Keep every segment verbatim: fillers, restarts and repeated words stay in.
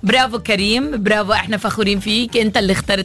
برافو كريم، برافو، احنا فخورين فيك، انت اللي اخترت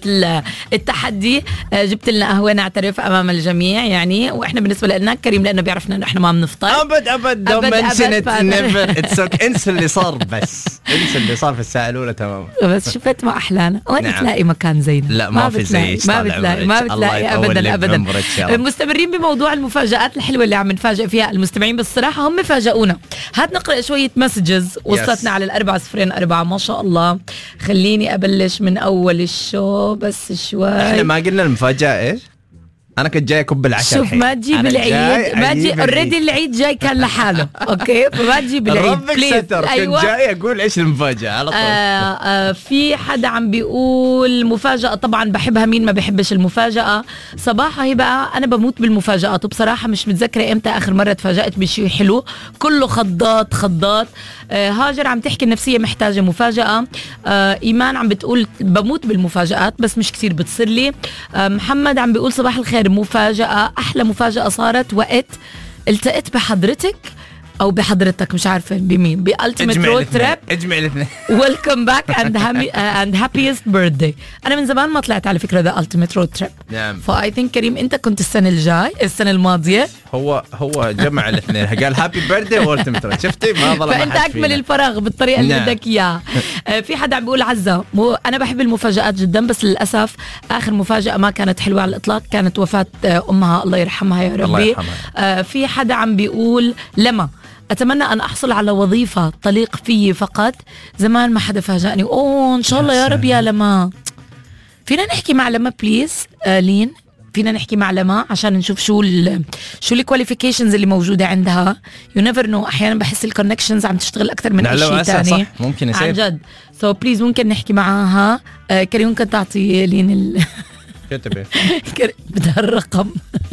التحدي، جبت لنا قهوه نعترف امام الجميع يعني. واحنا بالنسبه لنا كريم لانه بيعرفنا انه احنا ما بنفطر ابد ابد أبد منشنت أبد نيفر اتس انسى اللي صار، بس انسى اللي صار في الساعه الاولى تمام. بس شفت ما احلانا وين نعم. تلاقي مكان زينا؟ لا ما, ما في زي ما بتلاقي ما بتلاقي ابدا ابدا. مستمرين بموضوع المفاجآت الحلوه اللي عم نفاجئ فيها المستمعين، بس الصراحه هم فاجئونا. هات نقرا شويه مسجز وصلتنا على الأربعة صفرين أربعة. ما شاء الله. خليني أبلش من أول الشو بس شوي. إحنا ما قلنا المفاجأة إيش؟ أنا كنت جاي أكب العشاء. شوف ما تجيب العيد، ما تجيب اوريدي العيد جاي كان لحاله أوكي، فما تجيب العيد ربك ستر. أيوة. كنت جاي أقول إيش المفاجأة على طول. آه آه في حدا عم بيقول مفاجأة، طبعا بحبها، مين ما بيحبش المفاجأة. صباحا هي بقى أنا بموت بالمفاجآت، وبصراحة مش متذكرة إمتى آخر مرة تفاجأت بشيء حلو، كله خضات خضات. آه هاجر عم تحكي النفسية محتاجة مفاجأة. آه إيمان عم بتقول بموت بالمفاجآت بس مش كتير بتصير لي. آه محمد عم بيقول صباح الخير، مفاجأة، أحلى مفاجأة صارت وقت التقيت بحضرتك أو بحضرتك، مش عارفة بمين، بألتيميت رود تريب. اجمع الاثنين. ويلكم باك اند اند هابيست بيرثداي. أنا من زمان ما طلعت على فكرة ذا ألتيميت رود تريب. نعم. فاي ثينك كريم أنت كنت السنة الجاي السنة الماضية. هو هو جمع الاثنين، قال هابي بيرثداي وألتيميت رود. شفتي ما ظلم أحد. فأنت أكمل الفراغ بالطريقة اللي بدك إياها. في حدا عم بيقول عزة، أنا بحب المفاجآت جدا بس للأسف آخر مفاجأة ما كانت حلوة على الإطلاق، كانت وفاة أمها الله يرحمها يا ربي. الله يرحمها. في حدا عم بيقول لما أتمنى أن أحصل على وظيفة تليق فيي فقط، زمان ما حدا فاجأني. أوه إن شاء الله يا رب يا لما. فينا نحكي مع لما بليز آه لين، فينا نحكي مع لما عشان نشوف شو ال شو الكواليفيكيشنز اللي موجودة عندها. يو نيفر نو، أحيانا بحس الكونكشنز عم تشتغل أكثر من أي شيء تاني. ممكن يصير عن جد. سو so بليز ممكن نحكي معاها. آه كريم ممكن تعطي لين ال كتبه بدها الرقم.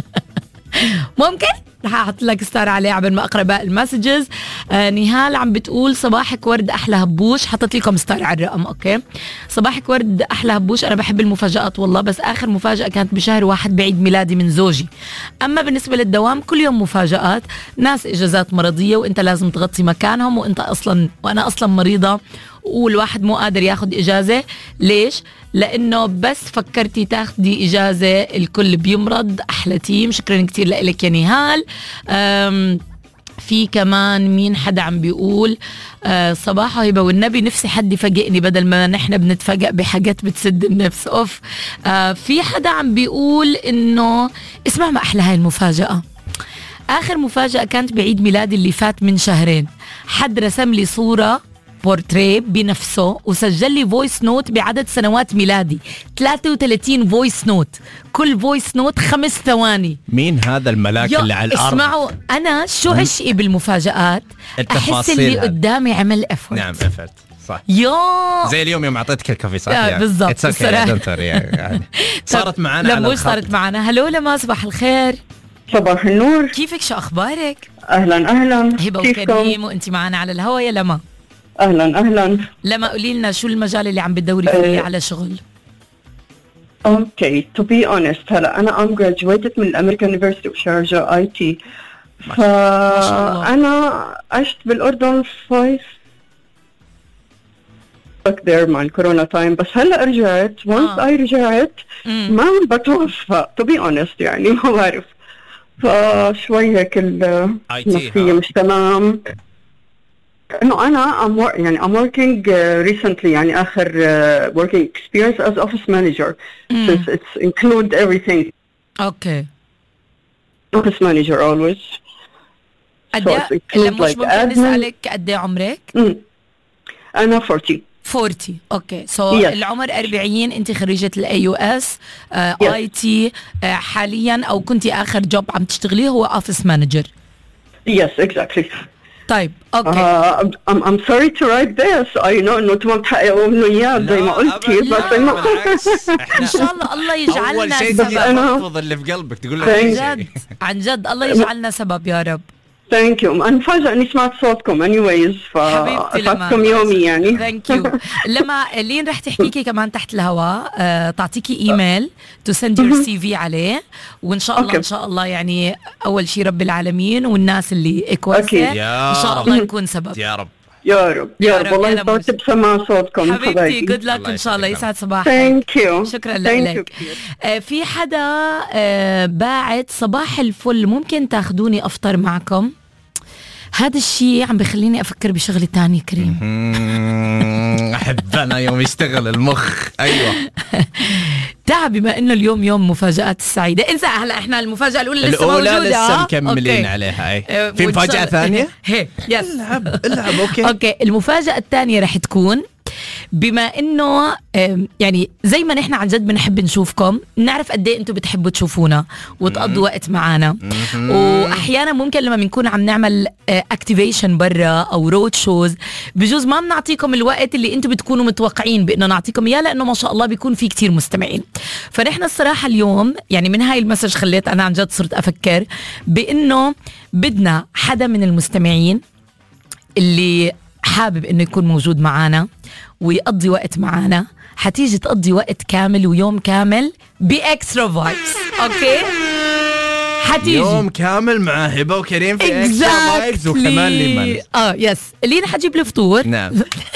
ممكن رح احط لك ستار عليه قبل ما اقرا باقي المسجز. آه نهال عم بتقول صباحك ورد احلى هبوش، حطت لكم ستار على الرقم. اوكي صباحك ورد احلى هبوش، انا بحب المفاجآت والله، بس اخر مفاجأة كانت بشهر واحد بعيد ميلادي من زوجي. اما بالنسبة للدوام كل يوم مفاجآت، ناس اجازات مرضية وانت لازم تغطي مكانهم، وانت اصلا وانا اصلا مريضة والواحد مو قادر ياخد اجازة. ليش؟ لانه بس فكرتي تاخدي اجازة الكل بيمرض. احلى تيم، شكرا كتير لك يا نهال. في كمان مين حدا عم بيقول آه صباحا هبه والنبي نفسي حد يفاجئني بدل ما نحن بنتفاجئ بحاجات بتسد النفس. اوف. آه في حدا عم بيقول انه اسمع ما احلى هاي المفاجأة، اخر مفاجأة كانت بعيد ميلادي اللي فات من شهرين، حد رسم لي صورة بورتريه بنفسه وسجل لي فويس نوت بعدد سنوات ميلادي، ثلاثة وثلاثين فويس نوت، كل فويس نوت خمس ثواني. مين هذا الملاك اللي على الأرض؟ اسمعوا أنا شو عشقي بالمفاجآت، أحس اللي قدامي عمل أفورت. نعم أفورت صح. يو زي اليوم يوم أعطيتك الكافي صح يعني. بالضبط يعني. صارت معنا على الخط. صارت معنا. هلو لما صباح الخير. صباح النور. كيفك شو أخبارك؟ أهلا أهلا. هبة وكريم وأنت معنا على الهوا يا لما. أهلا أهلا. لما قولي لنا شو المجال اللي عم بتدوري فيه أه على شغل؟ اوكي تو بي اونست، هلا انا ام جراجويتد من الامريكان يونيفرسيتي بشارجة اي تي. فانا عشت بالاردن فايف back there مع الكورونا تايم، بس هلا رجعت. once اي رجعت ما بتوفق تو بي اونست، يعني ما بعرف، فشوي هيك النفسية مش تمام. انه انا I'm يعني I'm working uh, recently يعني اخر uh, working experience as office manager mm. since it's include everything. Okay. Office manager always. قد ايه لما مش ممكن نسألك قد ايه عمرك؟ mm. انا forty. forty. اوكي سو so yes. العمر أربعين، انت خريجة الاي يو اس اي تي حاليا، او كنتي اخر جوب عم تشتغليه هو office manager. Yes exactly. طيب اوكي. uh, I'm, I'm sorry to write this. I know انه انتم تحققوا منه اياه زي ما قلتي، بس انه ان شاء الله الله يجعلنا سبب. اول شيء تفضل اللي في قلبك تقول له عن جد عن جد الله يجعلنا سبب يا رب. ثانك يو. انا مفاجئ اني سمعت صوتكم انيويز، فاتكم يومي يعني. ثانك يو. لما لين رح تحكيكي كمان تحت الهواء آه، تعطيكي ايميل تو سند يور سي في عليه، وان شاء الله ان شاء الله يعني اول شيء رب العالمين والناس اللي كويسه ان شاء الله نكون سبب يا رب. يا رب يا رب والله صوتي بسمع صوتكم حبيبتي. جود لك ان شاء الله، يسعد صباحك. ثانك يو. شكرا لك. آه في حدا آه باعت صباح الفل، ممكن تاخذوني افطر معكم؟ هذا الشيء عم بخليني افكر بشغله تانية كريم. احب انا يوم يشتغل المخ. ايوه تعب. بما انه اليوم يوم مفاجآت السعيدة، انسى هلا احنا المفاجأة الاولى لسه موجودة، الاولى لسه مكملين عليها. اي اه في مفاجأة ثانية. هي يس العب العب. اوكي اوكي المفاجأة الثانية رح تكون، بما انه يعني زي ما نحن عن جد بنحب نشوفكم، نعرف قد ايه انتم بتحبوا تشوفونا وتقضوا وقت معنا، واحيانا ممكن لما بنكون عم نعمل اكتيفيشن برا او رود شوز بجوز ما بنعطيكم الوقت اللي انتم بتكونوا متوقعين بانه نعطيكم اياه، لانه ما شاء الله بيكون في كتير مستمعين. فنحن الصراحة اليوم يعني من هاي المسج خليت انا عن جد صرت افكر بانه بدنا حدا من المستمعين اللي حابب انه يكون موجود معنا ويقضي وقت معنا، حتيجي تقضي وقت كامل ويوم كامل بإكسترا فايبس. اوكي حتيجي يوم كامل مع هبة وكريم في إكسترا فايبس وكمان لمن اه يس اللي حتجيب له فطور. نعم.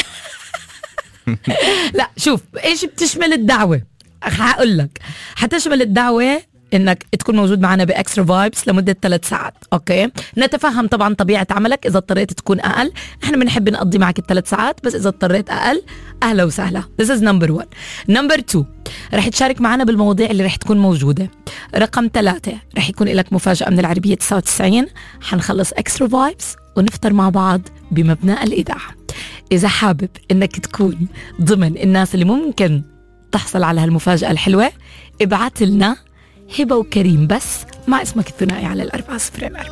لا شوف ايش بتشمل الدعوة، هقول لك حتشمل الدعوة انك تكون موجود معنا باكسترا فايبس لمده ثلاث ساعات. اوكي نتفهم طبعا طبيعه عملك، اذا اضطريت تكون اقل احنا بنحب نقضي معك الثلاث ساعات، بس اذا اضطريت اقل اهلا وسهلا. This is number one. number two رح تشارك معنا بالمواضيع اللي رح تكون موجوده. رقم ثلاثة رح يكون لك مفاجاه من العربيه تسعة وتسعين، حنخلص اكسترا فايبس ونفطر مع بعض بمبنى الاذاعه. اذا حابب انك تكون ضمن الناس اللي ممكن تحصل على هالمفاجاه الحلوه، ابعت لنا هبة وكريم بس مع اسمك الثنائي على الأربعة صفر.